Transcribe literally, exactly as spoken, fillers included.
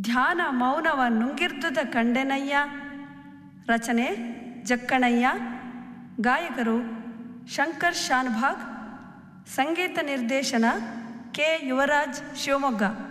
ಧ್ಯಾನ ಮೌನವ ನುಂಗಿರ್ದುದ ಕಂಡೆನಯ್ಯ. ರಚನೆ ಜಕ್ಕಣಯ್ಯ. ಗಾಯಕರು ಶಂಕರ್ ಶಾನ್ಭಾಗ್. ಸಂಗೀತ ನಿರ್ದೇಶನ ಕೆ ಯುವರಾಜ್ ಶಿವಮೊಗ್ಗ.